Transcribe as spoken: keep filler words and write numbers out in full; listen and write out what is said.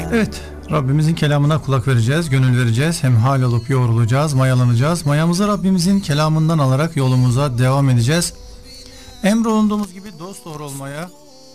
Evet, Rabbimizin kelamına kulak vereceğiz, gönül vereceğiz. Hem hal olup yoğrulacağız, mayalanacağız. Mayamızı Rabbimizin kelamından alarak yolumuza devam edeceğiz. Emrolunduğumuz gibi dost doğru olmaya,